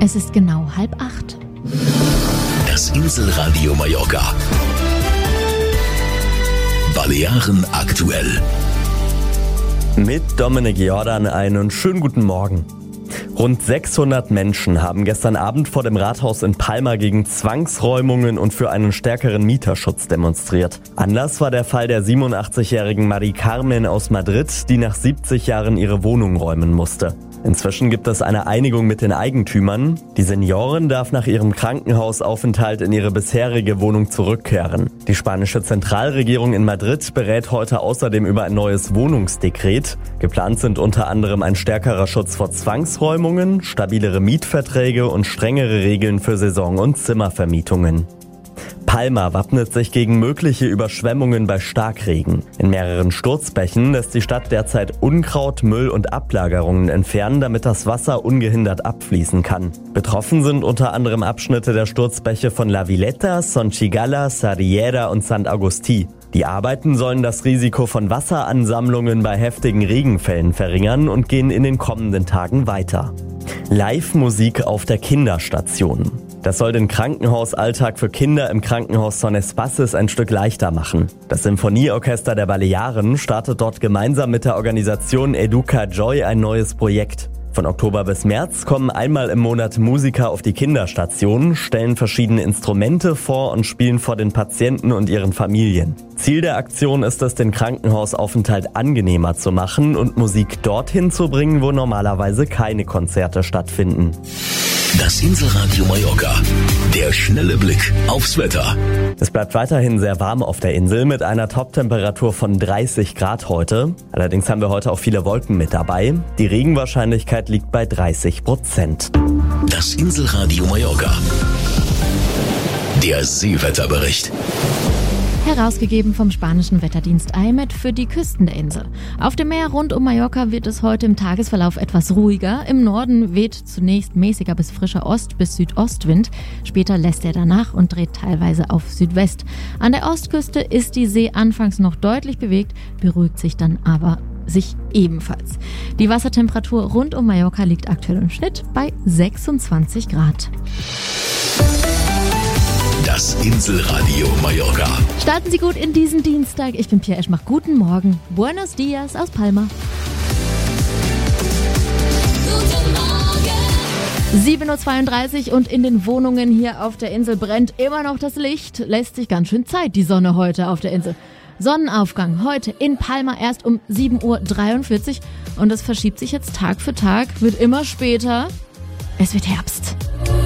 Es ist genau 7:30. Das Inselradio Mallorca. Balearen aktuell. Mit Dominik Jordan einen schönen guten Morgen. Rund 600 Menschen haben gestern Abend vor dem Rathaus in Palma gegen Zwangsräumungen und für einen stärkeren Mieterschutz demonstriert. Anlass war der Fall der 87-jährigen Mari Carmen aus Madrid, die nach 70 Jahren ihre Wohnung räumen musste. Inzwischen gibt es eine Einigung mit den Eigentümern. Die Seniorin darf nach ihrem Krankenhausaufenthalt in ihre bisherige Wohnung zurückkehren. Die spanische Zentralregierung in Madrid berät heute außerdem über ein neues Wohnungsdekret. Geplant sind unter anderem ein stärkerer Schutz vor Zwangsräumungen, stabilere Mietverträge und strengere Regeln für Saison- und Zimmervermietungen. Palma wappnet sich gegen mögliche Überschwemmungen bei Starkregen. In mehreren Sturzbächen lässt die Stadt derzeit Unkraut, Müll und Ablagerungen entfernen, damit das Wasser ungehindert abfließen kann. Betroffen sind unter anderem Abschnitte der Sturzbäche von La Villeta, Son Chigala, Sarriera und Sant Agustí. Die Arbeiten sollen das Risiko von Wasseransammlungen bei heftigen Regenfällen verringern und gehen in den kommenden Tagen weiter. Live-Musik auf der Kinderstation. Das soll den Krankenhausalltag für Kinder im Krankenhaus Son Espaces ein Stück leichter machen. Das Symphonieorchester der Balearen startet dort gemeinsam mit der Organisation Educa Joy ein neues Projekt. Von Oktober bis März kommen einmal im Monat Musiker auf die Kinderstation, stellen verschiedene Instrumente vor und spielen vor den Patienten und ihren Familien. Ziel der Aktion ist es, den Krankenhausaufenthalt angenehmer zu machen und Musik dorthin zu bringen, wo normalerweise keine Konzerte stattfinden. Das Inselradio Mallorca. Der schnelle Blick aufs Wetter. Es bleibt weiterhin sehr warm auf der Insel mit einer Toptemperatur von 30 Grad heute. Allerdings haben wir heute auch viele Wolken mit dabei. Die Regenwahrscheinlichkeit liegt bei 30%. Das Inselradio Mallorca. Der Seewetterbericht. Herausgegeben vom spanischen Wetterdienst AEMET für die Küsten der Insel. Auf dem Meer rund um Mallorca wird es heute im Tagesverlauf etwas ruhiger. Im Norden weht zunächst mäßiger bis frischer Ost- bis Südostwind. Später lässt er danach und dreht teilweise auf Südwest. An der Ostküste ist die See anfangs noch deutlich bewegt, beruhigt sich dann aber sich ebenfalls. Die Wassertemperatur rund um Mallorca liegt aktuell im Schnitt bei 26 Grad. Das Inselradio Mallorca. Starten Sie gut in diesen Dienstag. Ich bin Pia Eschmach. Guten Morgen. Buenos dias aus Palma. Guten Morgen. 7:32 Uhr und in den Wohnungen hier auf der Insel brennt immer noch das Licht. Lässt sich ganz schön Zeit, die Sonne heute auf der Insel. Sonnenaufgang heute in Palma erst um 7:43 Uhr und das verschiebt sich jetzt Tag für Tag, wird immer später. Es wird Herbst.